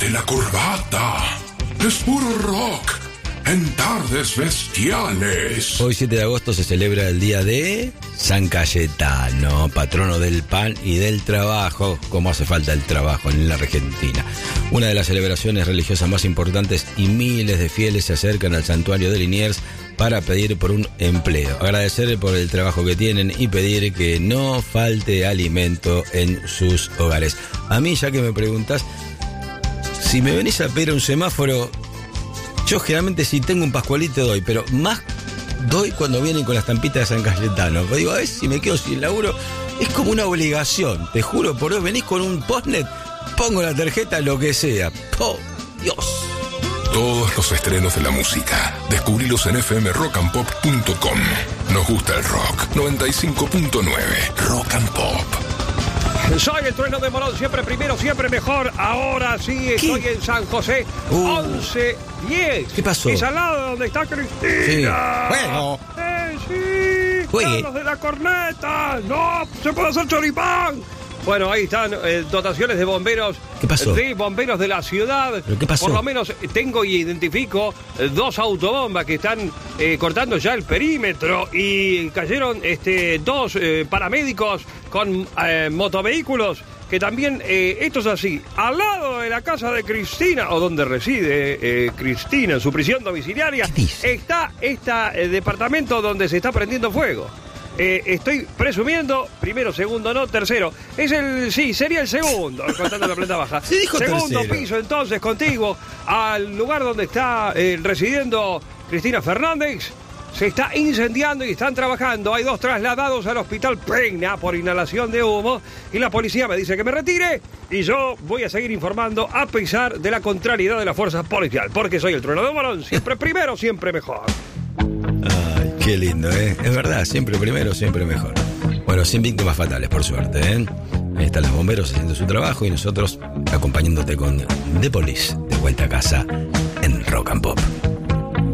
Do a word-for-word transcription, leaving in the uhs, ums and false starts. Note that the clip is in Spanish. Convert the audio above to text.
Abróchate la corbata. Es puro rock en Tardes Bestiales. Hoy siete de agosto se celebra el día de San Cayetano, patrono del pan y del trabajo, como hace falta el trabajo en la Argentina. Una de las celebraciones religiosas más importantes, y miles de fieles se acercan al santuario de Liniers para pedir por un empleo, agradecer por el trabajo que tienen y pedir que no falte alimento en sus hogares. A mí, ya que me preguntás, si me venís a pedir un semáforo, yo generalmente si tengo un pascualito doy, pero más doy cuando vienen con las estampitas de San Cayetano. Digo, a ver si me quedo sin laburo. Es como una obligación, te juro por Dios. Venís con un postnet, pongo la tarjeta, lo que sea. ¡Oh, Dios! Todos los estrenos de la música, descubrilos en f m rock and pop punto com. Nos gusta el rock. noventa y cinco punto nueve Rock and Pop. Soy el Trueno de Morón, siempre primero, siempre mejor. Ahora sí estoy ¿Qué? en San José, uh. once diez. ¿Qué pasó? Es al lado de donde está Cristina. Sí. Bueno. Eh, sí. Juegue. Los de la corneta. No, se puede hacer choripán. Bueno, ahí están eh, dotaciones de bomberos. ¿Qué pasó? De bomberos de la ciudad. ¿Pero qué pasó? Por lo menos tengo y identifico eh, dos autobombas que están eh, cortando ya el perímetro y cayeron este, dos eh, paramédicos con eh, motovehículos que también, eh, esto es así, al lado de la casa de Cristina, o donde reside eh, Cristina en su prisión domiciliaria, está este departamento donde se está prendiendo fuego. Eh, estoy presumiendo, primero, segundo, no, tercero. Es el, sí, sería el segundo, contando la planta baja. Sí, dijo segundo tercero. Piso, entonces, contigo, al lugar donde está eh, residiendo Cristina Fernández. Se está incendiando y están trabajando. Hay dos trasladados al hospital Pregna por inhalación de humo. Y la policía me dice que me retire. Y yo voy a seguir informando a pesar de la contrariedad de la fuerza policial. Porque soy el Trueno de Morón. Siempre primero, siempre mejor. Ay, qué lindo, ¿eh? Es verdad, siempre primero, siempre mejor. Bueno, sin víctimas fatales, por suerte, ¿eh? Ahí están los bomberos haciendo su trabajo y nosotros acompañándote con The Police de vuelta a casa en Rock and Pop.